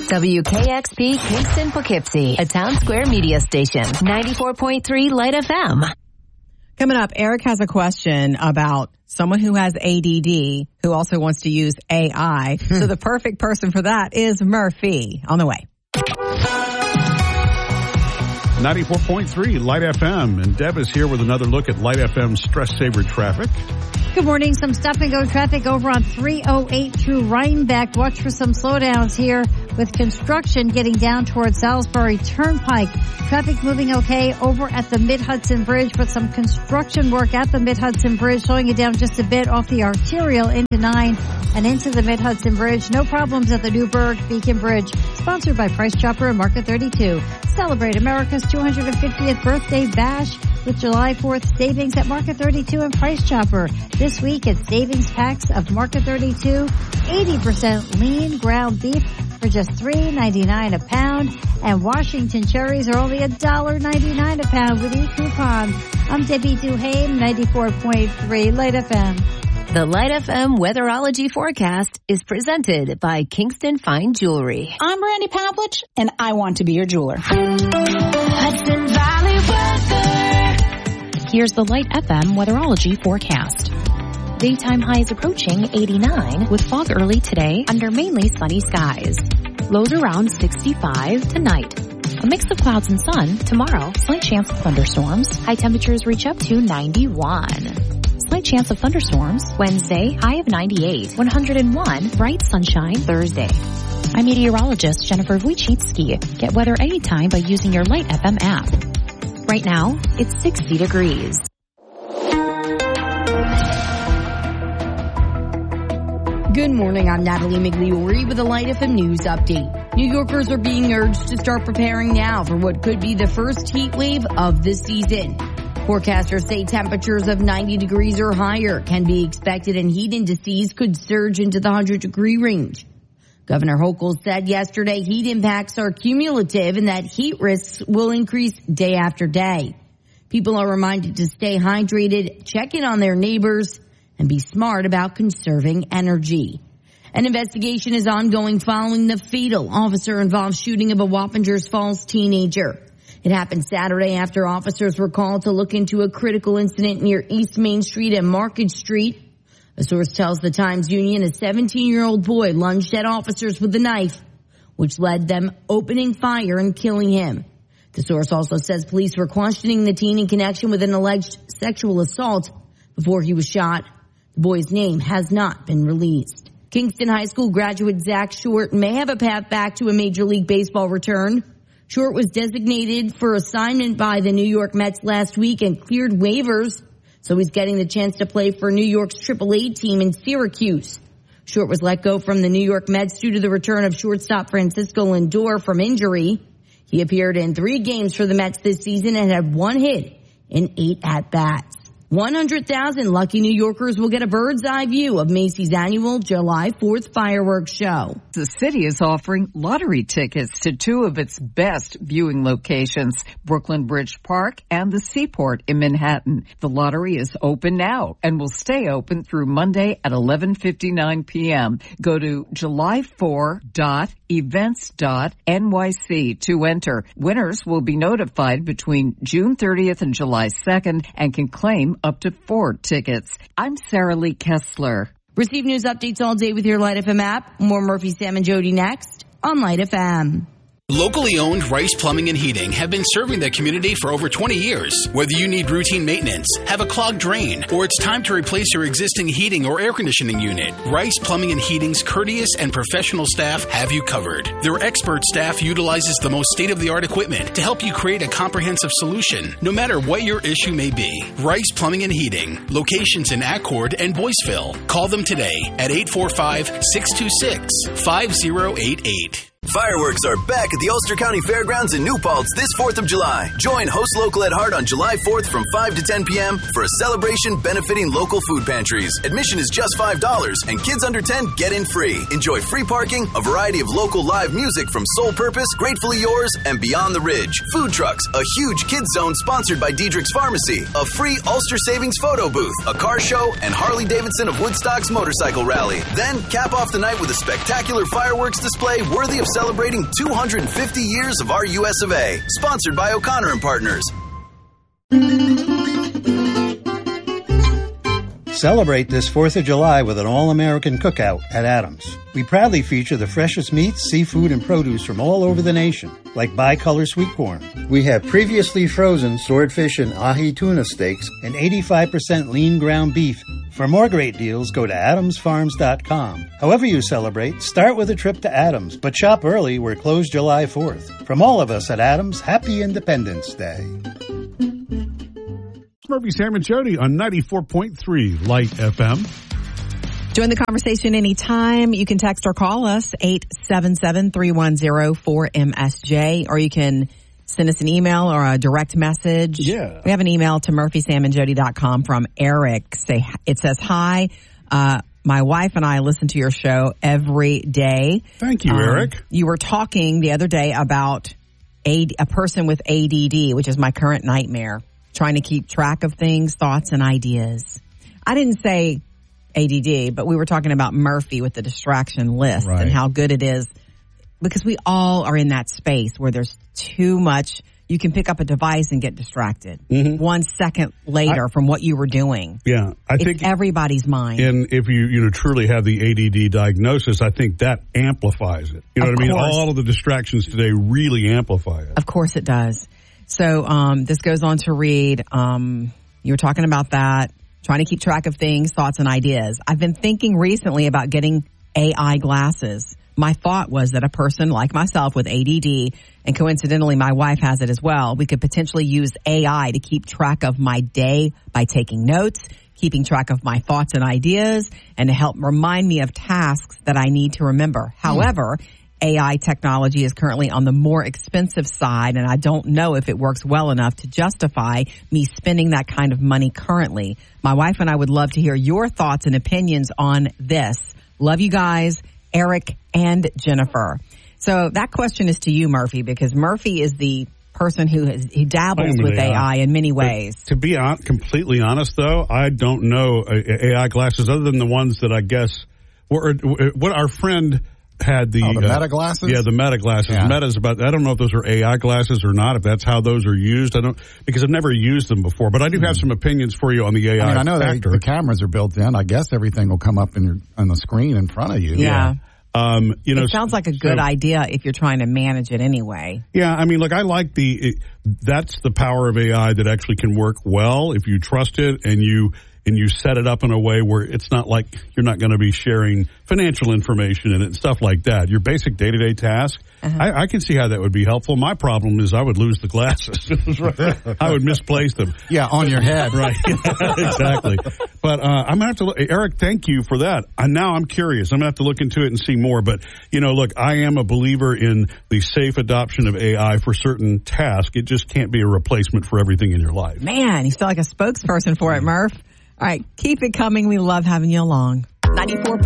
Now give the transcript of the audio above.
WKXP Kingston Poughkeepsie, a Town Square media station. 94.3 Light FM. Coming up, Eric has a question about someone who has ADD who also wants to use AI. So the perfect person for that is Murphy. On the way. 94.3 Light FM. And Deb is here with another look at Light FM's Stress Saver traffic. Good morning. Some stop-and-go traffic over on 308 through Rhinebeck. Watch for some slowdowns here with construction getting down towards Salisbury Turnpike. Traffic moving okay over at the Mid-Hudson Bridge, but some construction work at the Mid-Hudson Bridge, slowing it down just a bit off the arterial into 9 and into the Mid-Hudson Bridge. No problems at the Newburgh Beacon Bridge. Sponsored by Price Chopper and Market 32. Celebrate America's 250th birthday bash with July 4th savings at Market 32 and Price Chopper. This week at savings packs of Market 32, 80% lean ground beef for just $3.99 a pound, and Washington cherries are only $1.99 a pound with e-coupons. I'm Debbie Duhane, 94.3 Light FM. The Light FM Weatherology Forecast is presented by Kingston Fine Jewelry. I'm Randy Pavlich, and I want to be your jeweler. Hudson Valley weather. Here's the Light FM Weatherology Forecast. Daytime highs approaching 89 with fog early today under mainly sunny skies. Lows around 65 tonight. A mix of clouds and sun tomorrow. Slight chance of thunderstorms. High temperatures reach up to 91. Slight chance of thunderstorms Wednesday, high of 98, 101, bright sunshine Thursday. I'm meteorologist Jennifer Wojcicki. Get weather anytime by using your Light FM app. Right now, it's 60 degrees. Good morning, I'm Natalie Migliori with a Light FM News update. New Yorkers are being urged to start preparing now for what could be the first heat wave of the season. Forecasters say temperatures of 90 degrees or higher can be expected and heat indices could surge into the 100-degree range. Governor Hochul said yesterday heat impacts are cumulative and that heat risks will increase day after day. People are reminded to stay hydrated, check in on their neighbors, and be smart about conserving energy. An investigation is ongoing following the fatal officer-involved shooting of a Wappingers Falls teenager. It happened Saturday after officers were called to look into a critical incident near East Main Street and Market Street. A source tells the Times-Union a 17-year-old boy lunged at officers with a knife, which led them opening fire and killing him. The source also says police were questioning the teen in connection with an alleged sexual assault before he was shot. The boy's name has not been released. Kingston High School graduate Zach Short may have a path back to a Major League Baseball return. Short was designated for assignment by the New York Mets last week and cleared waivers, so he's getting the chance to play for New York's AAA team in Syracuse. Short was let go from the New York Mets due to the return of shortstop Francisco Lindor from injury. He appeared in 3 games for the Mets this season and had 1 hit in 8 at-bats. 100,000 lucky New Yorkers will get a bird's eye view of Macy's annual July 4th fireworks show. The city is offering lottery tickets to 2 of its best viewing locations, Brooklyn Bridge Park and the Seaport in Manhattan. The lottery is open now and will stay open through Monday at 11:59 p.m. Go to july4.events.nyc to enter. Winners will be notified between June 30th and July 2nd and can claim up to 4 tickets. I'm Sarah Lee Kessler. Receive news updates all day with your Light FM app. More Murphy, Sam, and Jody next on Light FM. Locally owned Rice Plumbing and Heating have been serving the community for over 20 years. Whether you need routine maintenance, have a clogged drain, or it's time to replace your existing heating or air conditioning unit, Rice Plumbing and Heating's courteous and professional staff have you covered. Their expert staff utilizes the most state-of-the-art equipment to help you create a comprehensive solution, no matter what your issue may be. Rice Plumbing and Heating, locations in Accord and Boyceville. Call them today at 845-626-5088. Fireworks are back at the Ulster County Fairgrounds in New Paltz this 4th of July. Join Host Local at Heart on July 4th from 5 to 10 p.m. for a celebration benefiting local food pantries. Admission is just $5, and kids under 10 get in free. Enjoy free parking, a variety of local live music from Soul Purpose, Gratefully Yours, and Beyond the Ridge. Food trucks, a huge kids zone sponsored by Diedrich's Pharmacy, a free Ulster Savings photo booth, a car show, and Harley-Davidson of Woodstock's motorcycle rally. Then cap off the night with a spectacular fireworks display worthy of celebrating 250 years of our US of A. Sponsored by O'Connor and Partners. Celebrate this 4th of July with an all-American cookout at Adams. We proudly feature the freshest meats, seafood, and produce from all over the nation, like bicolor sweet corn. We have previously frozen swordfish and ahi tuna steaks and 85% lean ground beef. For more great deals, go to adamsfarms.com. However you celebrate, start with a trip to Adams, but shop early. We're closed July 4th. From all of us at Adams, happy Independence Day. Murphy, Sam, and Jody on 94.3 Light FM. Join the conversation anytime. You can text or call us 877-310-4MSJ, or you can send us an email or a direct message. Yeah. We have an email to murphysamandjody.com from Eric. It says, hi, my wife and I listen to your show every day. Thank you, Eric. You were talking the other day about a person with ADD, which is my current nightmare. Trying to keep track of things, thoughts, and ideas. I didn't say ADD, but we were talking about Murphy with the distraction list and how good it is, because we all are in that space where there's too much. You can pick up a device and get distracted 1 second later from what you were doing. Yeah, I think everybody's mind. And if you truly have the ADD diagnosis, I think that amplifies it. You know what I mean? All of the distractions today really amplify it. Of course it does. So this goes on to read, you were talking about that, trying to keep track of things, thoughts, and ideas. I've been thinking recently about getting AI glasses. My thought was that a person like myself with ADD, and coincidentally my wife has it as well, we could potentially use AI to keep track of my day by taking notes, keeping track of my thoughts and ideas, and to help remind me of tasks that I need to remember. However, AI technology is currently on the more expensive side, and I don't know if it works well enough to justify me spending that kind of money currently. My wife and I would love to hear your thoughts and opinions on this. Love you guys, Eric and Jennifer. So that question is to you, Murphy, because Murphy is the person who dabbles with AI in many ways. But to be completely honest, though, I don't know AI glasses other than the ones that I guess what our friend had the Meta glasses? Yeah, the Meta glasses. Yeah. Meta's about, I don't know if those are AI glasses or not, if that's how those are used. Because I've never used them before, but I do have some opinions for you on the AI I know factor. the cameras are built in. I guess everything will come up on the screen in front of you. Yeah. It sounds like a good idea if you're trying to manage it anyway. Yeah, I mean, look, I like that's the power of AI that actually can work well if you trust it and you set it up in a way where it's not like you're not going to be sharing financial information in it and stuff like that. Your basic day-to-day task, I can see how that would be helpful. My problem is I would lose the glasses. I would misplace them. Yeah, on your head. Right. Exactly. But I'm going to have to look. Eric, thank you for that. Now I'm curious. I'm going to have to look into it and see more. But, look, I am a believer in the safe adoption of AI for certain tasks. It just can't be a replacement for everything in your life. Man, you feel like a spokesperson for it, Murph. All right, keep it coming. We love having you along. 94.